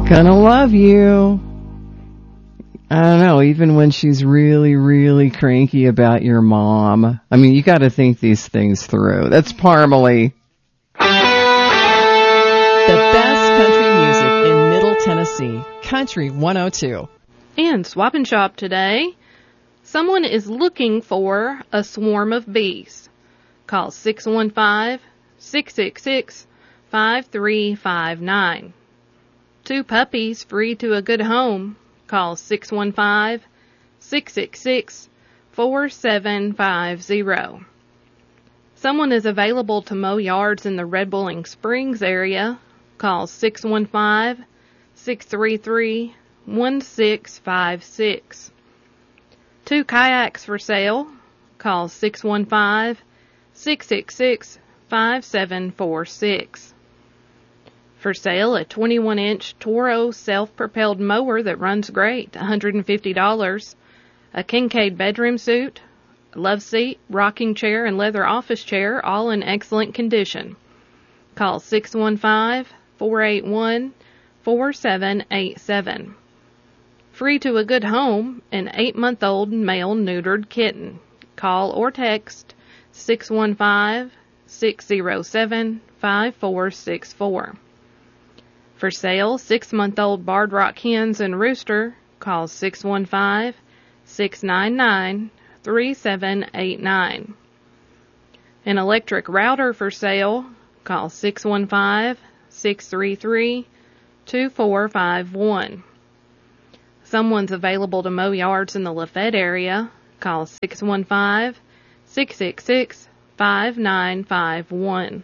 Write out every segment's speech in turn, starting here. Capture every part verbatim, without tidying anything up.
gonna love you. I don't know, even when she's really, really cranky about your mom. I mean, you got to think these things through. That's Parmalee. The best country music in Middle Tennessee. Country one oh two. And Swap and Shop today. Someone is looking for a swarm of bees. Call six one five, six six six, five three five nine. Two puppies free to a good home. Call six one five, six six six, four seven five zero. Someone is available to mow yards in the Red Bowling Springs area. Call six one five, six three three, one six five six. Two kayaks for sale. Call six one five, six six six, five seven four six. For sale, a twenty-one inch Toro self-propelled mower that runs great, one hundred fifty dollars. A Kincaid bedroom suit, love seat, rocking chair, and leather office chair, all in excellent condition. Call six one five, four eight one, four seven eight seven. Free to a good home, an eight-month-old male neutered kitten. Call or text six one five, six zero seven, five four six four. For sale, six-month-old barred rock hens and rooster. Call six one five, six nine nine, three seven eight nine. An electric router for sale. Call six one five, six three three, two four five one. Someone's available to mow yards in the Lafayette area. Call six one five, six six six, five nine five one.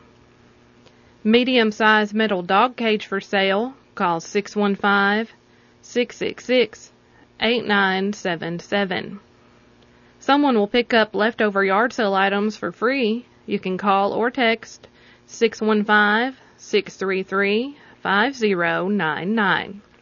Medium-sized metal dog cage for sale. Call six one five, six six six, eight nine seven seven. Someone will pick up leftover yard sale items for free. You can call or text six one five, six three three, five zero nine nine.